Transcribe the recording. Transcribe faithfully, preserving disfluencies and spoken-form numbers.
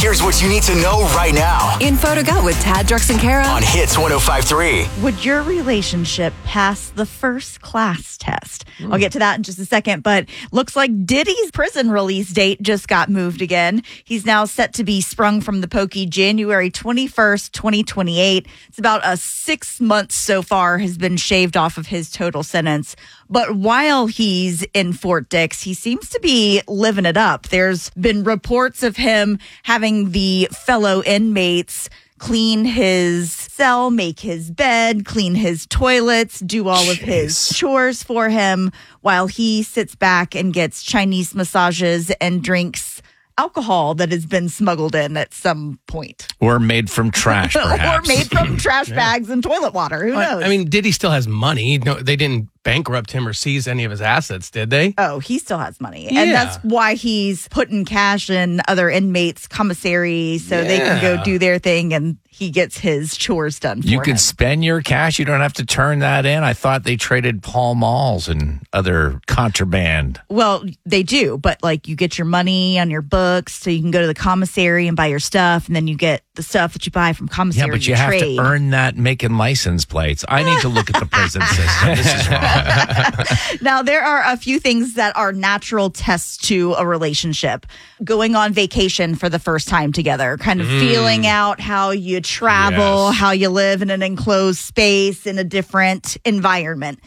Here's what you need to know right now. Info to go with Tad, Drex, and Kara. On Hits one oh five point three. Would your relationship pass the first class test? Mm. I'll get to that in just a second, but looks like Diddy's prison release date just got moved again. He's now set to be sprung from the pokey January twenty-first, twenty twenty-eight. It's about a six months so far has been shaved off of his total sentence. But while he's in Fort Dix, he seems to be living it up. There's been reports of him having the fellow inmates clean his cell, make his bed, clean his toilets, do all Jeez. of his chores for him while he sits back and gets Chinese massages and drinks alcohol that has been smuggled in at some point. Or made from trash, perhaps. Or made from trash bags yeah. and toilet water. Who knows? I mean, Diddy still has money. No, they didn't bankrupt him or seize any of his assets, did they? Oh, he still has money. Yeah. And that's why he's putting cash in other inmates' commissary so yeah. they can go do their thing and he gets his chores done for you him. can spend your cash. You don't have to turn that in. I thought they traded Pall Malls and other contraband. Well, they do, but like you get your money on your books so you can go to the commissary and buy your stuff, and then you get the stuff that you buy from commissary. Yeah, but you, you have trade. to earn that making license plates. I need to look at the prison system. This is wrong. Now, there are a few things that are natural tests to a relationship. Going on vacation for the first time together, kind of mm. feeling out how you travel, yes. how you live in an enclosed space in a different environment.